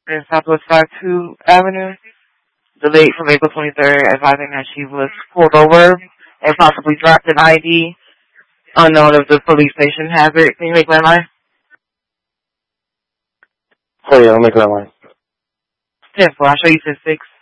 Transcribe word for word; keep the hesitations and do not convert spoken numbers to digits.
in Southwest fifty-two Avenue. The lady from April twenty-third advising that she was pulled over and possibly dropped an I D unknown if the police station has it. Can you make that line? Oh, yeah, I'll make that line. ten four. I'll show you ten six.